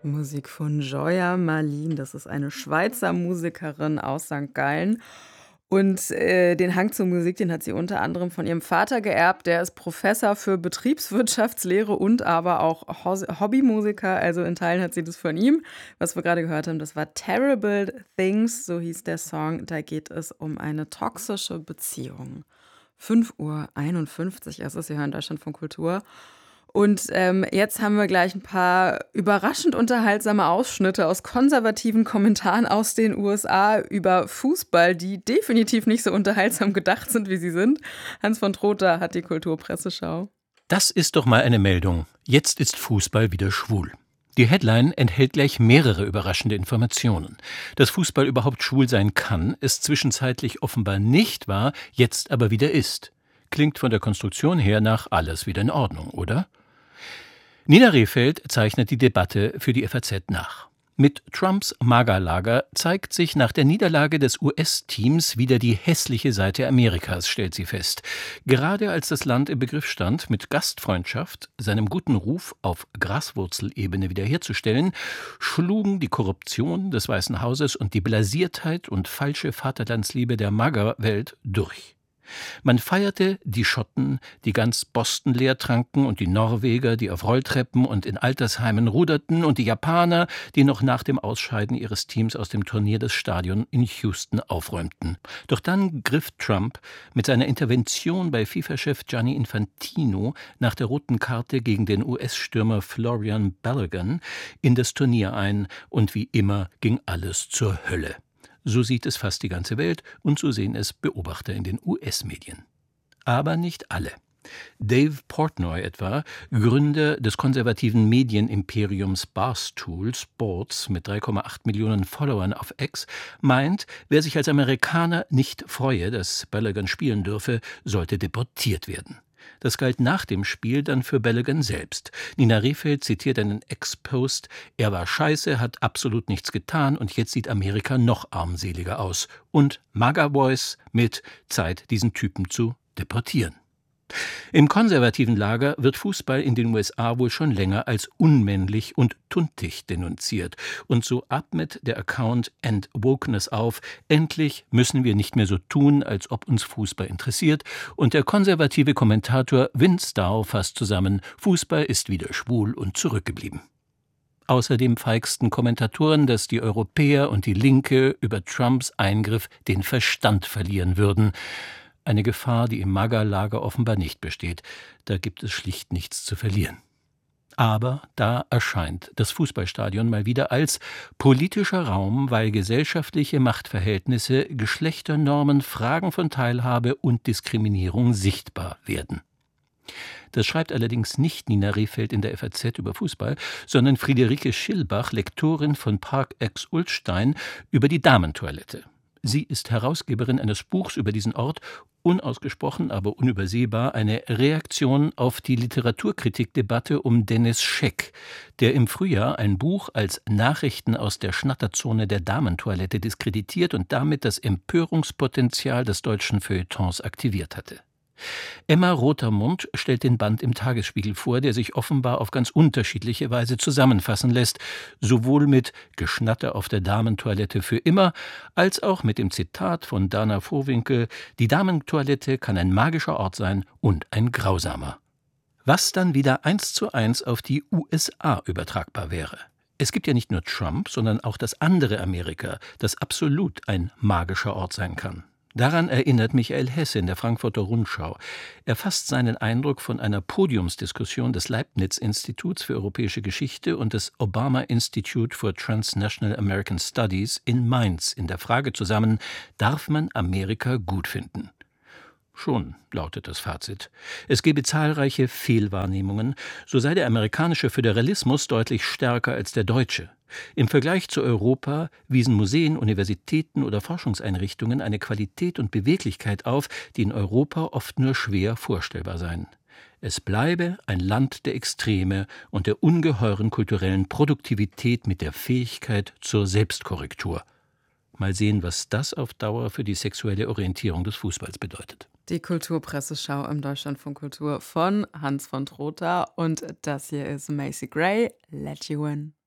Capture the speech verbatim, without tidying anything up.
Musik von Joya Malin. Das ist eine Schweizer Musikerin aus Sankt Gallen. Und, äh, den Hang zur Musik, den hat sie unter anderem von ihrem Vater geerbt. Der ist Professor für Betriebswirtschaftslehre und aber auch Hos Hobbymusiker. Also, in Teilen hat sie das von ihm. Was wir gerade gehört haben, das war „Terrible Things", so hieß der Song. Da geht es um eine toxische Beziehung. fünf Uhr einundfünfzig ist es, Sie hören Deutschlandfunk Kultur. Und, ähm, jetzt haben wir gleich ein paar überraschend unterhaltsame Ausschnitte aus konservativen Kommentaren aus den U S A über Fußball, die definitiv nicht so unterhaltsam gedacht sind, wie sie sind. Hans von Trotha hat die Kulturpresseschau. Das ist doch mal eine Meldung. Jetzt ist Fußball wieder schwul. Die Headline enthält gleich mehrere überraschende Informationen. Dass Fußball überhaupt schwul sein kann, ist zwischenzeitlich offenbar nicht wahr, jetzt aber wieder ist. Klingt von der Konstruktion her nach alles wieder in Ordnung, oder? Nina Rehfeld zeichnet die Debatte für die F A Z nach. Mit Trumps MAGA-Lager zeigt sich nach der Niederlage des U S-Teams wieder die hässliche Seite Amerikas, stellt sie fest. Gerade als das Land im Begriff stand, mit Gastfreundschaft seinem guten Ruf auf Graswurzelebene wiederherzustellen, schlugen die Korruption des Weißen Hauses und die Blasiertheit und falsche Vaterlandsliebe der MAGA-Welt durch. Man feierte die Schotten, die ganz Boston leer tranken, und die Norweger, die auf Rolltreppen und in Altersheimen ruderten, und die Japaner, die noch nach dem Ausscheiden ihres Teams aus dem Turnier das Stadion in Houston aufräumten. Doch dann griff Trump mit seiner Intervention bei FIFA-Chef Gianni Infantino nach der roten Karte gegen den U S-Stürmer Florian Balogun in das Turnier ein, und wie immer ging alles zur Hölle. So sieht es fast die ganze Welt, und so sehen es Beobachter in den U S-Medien. Aber nicht alle. Dave Portnoy etwa, Gründer des konservativen Medienimperiums Barstool Sports mit drei Komma acht Millionen Followern auf X, meint, wer sich als Amerikaner nicht freue, dass Balogun spielen dürfe, sollte deportiert werden. Das galt nach dem Spiel dann für Balogun selbst. Nina Rehfeld zitiert einen Ex-Post: Er war scheiße, hat absolut nichts getan, und jetzt sieht Amerika noch armseliger aus. Und MAGA-Boys mit Zeit, diesen Typen zu deportieren. Im konservativen Lager wird Fußball in den U S A wohl schon länger als unmännlich und tuntig denunziert. Und so atmet der Account End Wokeness auf: Endlich müssen wir nicht mehr so tun, als ob uns Fußball interessiert. Und der konservative Kommentator Vince Dow fasst zusammen: Fußball ist wieder schwul und zurückgeblieben. Außerdem feigsten Kommentatoren, dass die Europäer und die Linke über Trumps Eingriff den Verstand verlieren würden. Eine Gefahr, die im MAGA-Lager offenbar nicht besteht. Da gibt es schlicht nichts zu verlieren. Aber da erscheint das Fußballstadion mal wieder als politischer Raum, weil gesellschaftliche Machtverhältnisse, Geschlechternormen, Fragen von Teilhabe und Diskriminierung sichtbar werden. Das schreibt allerdings nicht Nina Rehfeld in der F A Z über Fußball, sondern Friederike Schillbach, Lektorin von Park Ex Ulstein, über die Damentoilette. Sie ist Herausgeberin eines Buchs über diesen Ort, unausgesprochen, aber unübersehbar eine Reaktion auf die Literaturkritikdebatte um Dennis Scheck, der im Frühjahr ein Buch als Nachrichten aus der Schnatterzone der Damentoilette diskreditiert und damit das Empörungspotenzial des deutschen Feuilletons aktiviert hatte. Emma Rotermund stellt den Band im Tagesspiegel vor, der sich offenbar auf ganz unterschiedliche Weise zusammenfassen lässt, sowohl mit Geschnatter auf der Damentoilette für immer, als auch mit dem Zitat von Dana Vohwinkel: Die Damentoilette kann ein magischer Ort sein und ein grausamer. Was dann wieder eins zu eins auf die U S A übertragbar wäre. Es gibt ja nicht nur Trump, sondern auch das andere Amerika, das absolut ein magischer Ort sein kann. Daran erinnert Michael Hesse in der Frankfurter Rundschau. Er fasst seinen Eindruck von einer Podiumsdiskussion des Leibniz-Instituts für europäische Geschichte und des Obama Institute for Transnational American Studies in Mainz in der Frage zusammen: Darf man Amerika gut finden? Schon, lautet das Fazit. Es gebe zahlreiche Fehlwahrnehmungen, so sei der amerikanische Föderalismus deutlich stärker als der deutsche. Im Vergleich zu Europa wiesen Museen, Universitäten oder Forschungseinrichtungen eine Qualität und Beweglichkeit auf, die in Europa oft nur schwer vorstellbar seien. Es bleibe ein Land der Extreme und der ungeheuren kulturellen Produktivität mit der Fähigkeit zur Selbstkorrektur. Mal sehen, was das auf Dauer für die sexuelle Orientierung des Fußballs bedeutet. Die Kulturpresseschau im Deutschlandfunk Kultur von Hans von Trotha. Und das hier ist Macy Gray, Let You In.